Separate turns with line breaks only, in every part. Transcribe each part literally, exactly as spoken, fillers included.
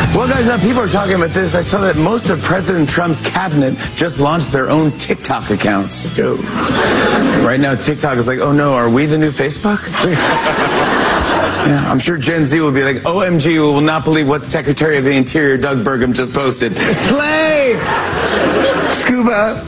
Well, guys, uh, people are talking about this. I saw that most of President Trump's cabinet just launched their own TikTok accounts. Oh. Right now, TikTok is like, oh no, are we the new Facebook? Yeah, I'm sure Gen Z will be like, O M G, we will not believe what Secretary of the Interior Doug Burgum just posted. Slay! Scuba!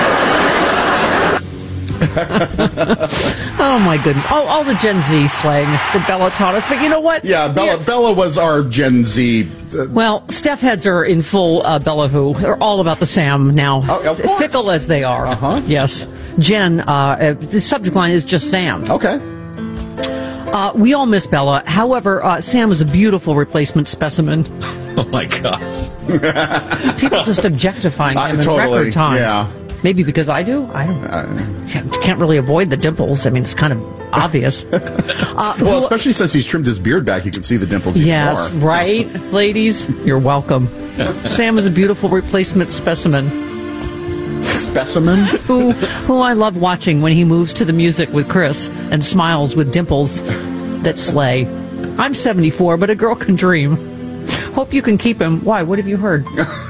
Oh my goodness! All, all the Gen Z slang that Bella taught us, but you know what?
Yeah, Bella. Yeah. Bella was our Gen Z. Uh,
well, Steph heads are in full uh, Bella who. They're all about the Sam now,
oh, of course.
Fickle as they are.
Uh huh.
Yes, Jen. Uh, uh, the subject line is just Sam.
Okay.
Uh, we all miss Bella. However, uh, Sam is a beautiful replacement specimen.
Oh my gosh!
People just objectifying him
uh, totally,
in record time.
Yeah.
Maybe because I do. I don't. Uh, can't, can't really avoid the dimples. I mean, it's kind of obvious. Uh,
well, especially since he's trimmed his beard back, you can see the dimples even
yes,
more.
right, ladies. You're welcome. Sam is a beautiful replacement specimen.
Specimen?
Who, who I love watching when he moves to the music with Chris and smiles with dimples that slay. I'm seventy-four, but a girl can dream. Hope you can keep him. Why? What have you heard?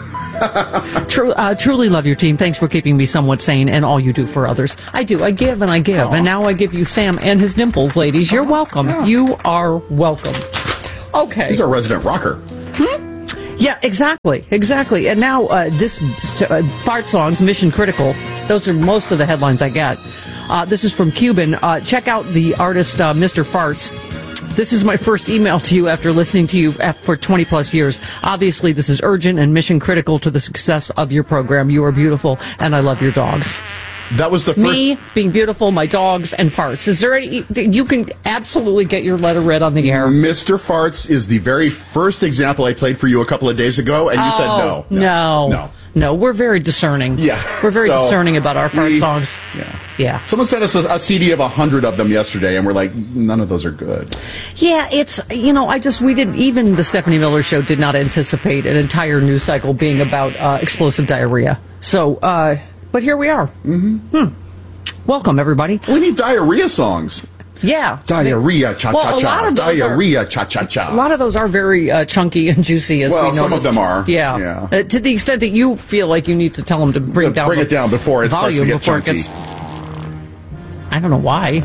True, uh, truly love your team. Thanks for keeping me somewhat sane and all you do for others. I do. I give and I give. Aww. And now I give you Sam and his dimples, ladies. You're welcome. Yeah. You are welcome. Okay.
He's our resident rocker.
Hmm? Yeah, exactly. Exactly. And now uh, this uh, fart songs, Mission Critical. Those are most of the headlines I get. Uh, this is from Cuban. Uh, check out the artist uh, Mister Farts. This is my first email to you after listening to you for twenty plus years. Obviously, this is urgent and mission critical to the success of your program. You are beautiful, and I love your dogs.
That was the first...
Me, being beautiful, my dogs, and farts. Is there any... You can absolutely get your letter read on the air.
Mister Farts is the very first example I played for you a couple of days ago, and you
oh,
said no.
No.
No. No.
No, we're very discerning.
Yeah.
We're very
so
discerning about our fart
we,
songs.
Yeah.
Yeah.
Someone sent us a, a C D of a hundred of them yesterday, and we're like, none of those are good.
Yeah, it's, you know, I just, we didn't, even the Stephanie Miller Show did not anticipate an entire news cycle being about uh, explosive diarrhea. So, uh, but here we are.
Mm-hmm.
Hmm. Welcome, everybody.
We need diarrhea songs.
Yeah.
Diarrhea, cha-cha-cha.
Well,
Diarrhea, cha-cha-cha.
A lot of those are very uh, chunky and juicy, as
well,
we noticed.
some of them are.
Yeah.
yeah.
Uh, to the extent that you feel like you need to tell them to bring
to
down
bring it down before it starts to get
before
chunky.
It gets, I don't know why.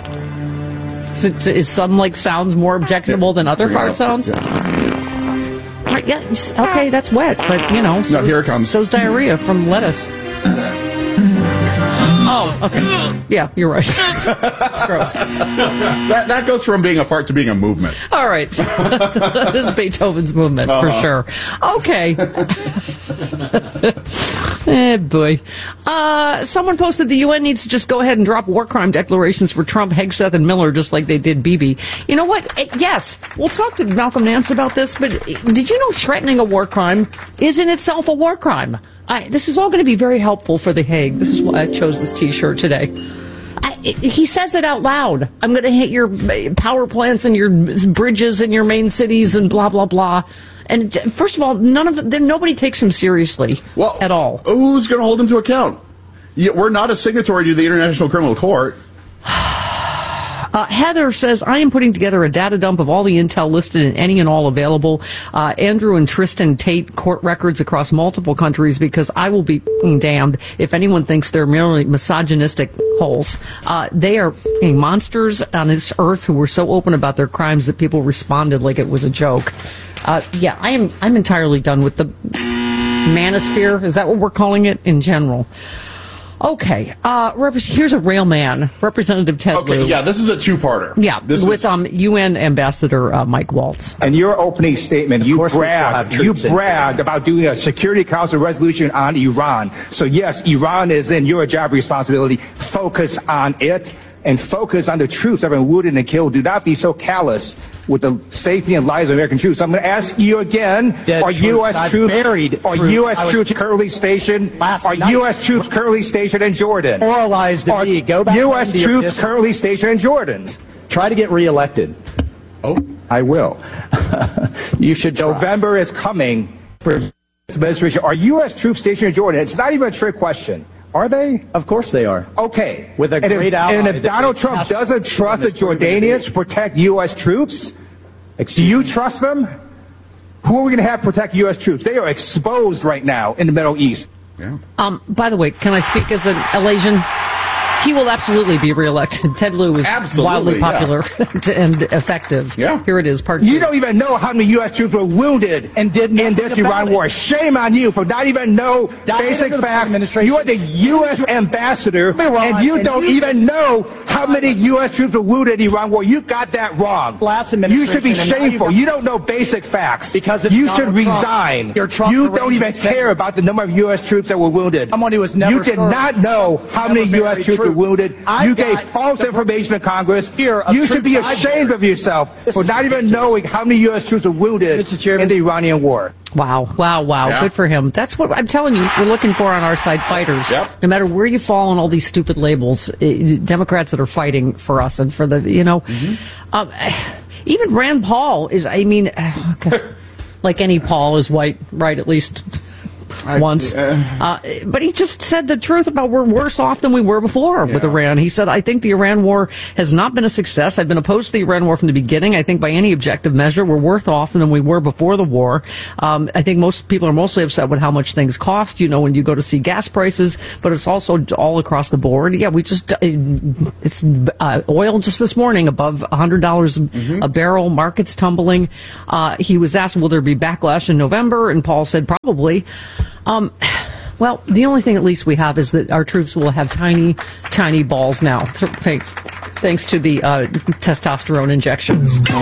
Is, it, is some, like, sounds more objectionable than other
yeah.
fart sounds?
Yeah.
Right, yeah, okay, that's wet, but, you know.
No, here it comes.
So's diarrhea from lettuce. Oh, okay. Yeah, you're right. It's gross.
That, that goes from being a fart to being a movement.
All right. This is Beethoven's movement, uh-huh. for sure. Okay. Eh, boy. Uh, someone posted the U N needs to just go ahead and drop war crime declarations for Trump, Hegseth, and Miller, just like they did Bibi. You know what? Yes, we'll talk to Malcolm Nance about this, but did you know threatening a war crime is in itself a war crime? I, this is all going to be very helpful for The Hague. This is why I chose this T-shirt today. I, it, he says it out loud. I'm going to hit your power plants and your bridges in your main cities and blah, blah, blah. And first of all, none of them, nobody takes him seriously
well,
at all.
Who's going to hold him to account? We're not a signatory to the International Criminal Court.
Uh, Heather says, I am putting together a data dump of all the intel listed in any and all available uh, Andrew and Tristan Tate court records across multiple countries because I will be damned if anyone thinks they're merely misogynistic holes. Uh, they are uh, monsters on this earth who were so open about their crimes that people responded like it was a joke. Uh, yeah, I am I'm entirely done with the manosphere. Is that what we're calling it in general? Okay, uh, rep- here's a rail man, Representative Ted
Okay,
Lieu.
yeah, this is a two-parter.
Yeah,
this
with
is...
um, U N Ambassador uh, Mike Waltz.
In your opening statement, you bragged, you bragged about doing a Security Council resolution on Iran. So yes, Iran is in your job responsibility. Focus on it and focus on the troops that have been wounded and killed. Do not be so callous with the safety and lives of American troops. I'm going to ask you again, Dead are troops, U S troops, buried are troops. U S troops currently stationed, are night. U S troops currently stationed in Jordan?
Oralized to
are
me. Go back
U S troops currently stationed in Jordan?
Try to get reelected.
Oh, I will.
You should try.
November is coming for this administration. Are U S troops stationed in Jordan? It's not even a trick question. Are they?
Of course they are.
Okay.
With a
and
great
if,
ally.
And if Donald Trump doesn't trust the Jordanians to protect U S troops, do you trust them? Who are we going to have protect U S troops? They are exposed right now in the Middle East.
Yeah.
Um, by the way, can I speak as an Malaysian? He will absolutely be reelected. Ted Lieu is
Absolutely,
wildly
yeah.
popular and effective.
Yeah.
Here it is, part
You
two.
don't even know how many U S troops were wounded
And did
in
nothing
this
about
Iran
it.
war. Shame on you for not even know
Died
basic
under the
facts.
Biden administration.
You are the U S ambassador,
Iran,
and you
and
don't
you-
even know how many U S troops were wounded in the Iran war. You got that wrong.
Last
You should be
administration, and now you
shameful.
got-
You don't know basic facts.
Because it's
you
Donald
should
Trump.
resign.
You're Trump
You don't even
arrangement saying-
care about the number of U S troops that were wounded.
Someone who was never
You did
served,
not know how
never
many U S
buried
troops were
troops.
wounded.
I
You
got
gave false
the
information to Congress.
Here of
You should be
troops I
ashamed
buried.
of yourself
This
for
is
not even
ridiculous.
knowing how many U S troops were wounded
Mister Chairman.
in the Iranian war.
Wow, wow, wow.
Yeah.
Good for him. That's what I'm telling you, we're looking for on our side, fighters.
Yep.
No matter where you fall on all these stupid labels, eh, Democrats that are fighting for us and for the, you know.
Mm-hmm.
Um, even Rand Paul is, I mean, I guess, like any Paul is white, right, at least
I-
once.
uh,
Uh, but he just said the truth about we're worse off than we were before with
Yeah.
Iran. He said, I think the Iran war has not been a success. I've been opposed to the Iran war from the beginning. I think by any objective measure, we're worse off than we were before the war. Um, I think most people are mostly upset with how much things cost, you know, when you go to see gas prices, but it's also all across the board. Yeah, we just, uh, it's uh, oil just this morning above one hundred dollars a barrel, markets tumbling. Uh, he was asked, will there be backlash in November? And Paul said, probably. Um, well, the only thing at least we have is that our troops will have tiny, tiny balls now, th- thanks to the uh, testosterone injections.